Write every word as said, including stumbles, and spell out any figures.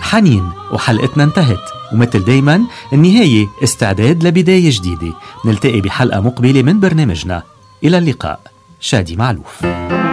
حنين وحلقتنا انتهت، ومثل دايما النهاية استعداد لبداية جديدة. نلتقي بحلقة مقبلة من برنامجنا. إلى اللقاء. شادي معلوف.